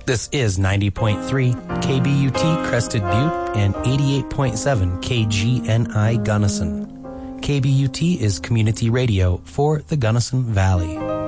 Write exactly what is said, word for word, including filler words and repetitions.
This is ninety point three K B U T Crested Butte and eighty-eight point seven K G N I Gunnison. K B U T is community radio for the Gunnison Valley.